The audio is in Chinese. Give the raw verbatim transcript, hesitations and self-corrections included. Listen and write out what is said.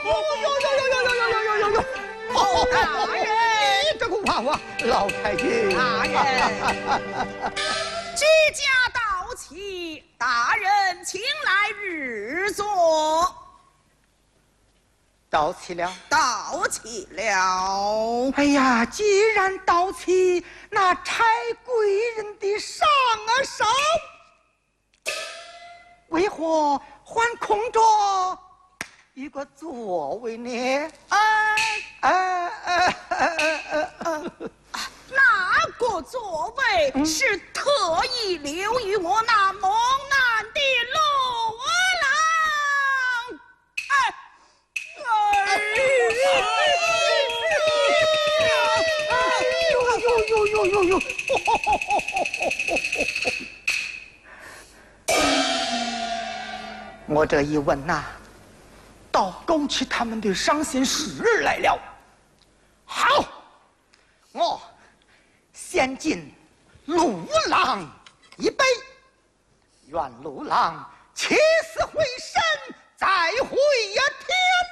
哦，大人， 这个娃娃，老太君， 大人，居家到齐，大人请来日坐。 到齐了， 到齐了。 哎呀，既然到齐，那差贵人的上啊上，为何还空着一个座位呢？ 啊啊啊啊啊！ 那个座位是特意留于我那猛男的罗郎。哎。哎呦呦呦呦呦呦！我这一问呐、啊，倒勾起他们的伤心事儿来了。好，我先敬陆郎一杯，愿陆郎起死回生，再会一